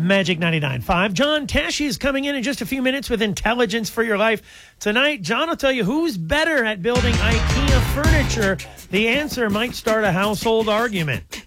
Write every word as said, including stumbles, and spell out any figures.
Magic ninety-nine point five. John Tashy is coming in in just a few minutes with Intelligence for Your Life. Tonight, John will tell you who's better at building IKEA furniture. The answer might start a household argument.